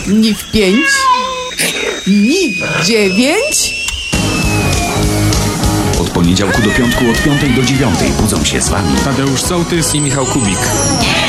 NIW 5, NIW 9. Od poniedziałku do piątku od 5 do 9 budzą się z wami Tadeusz Sołtys i Michał Kubik.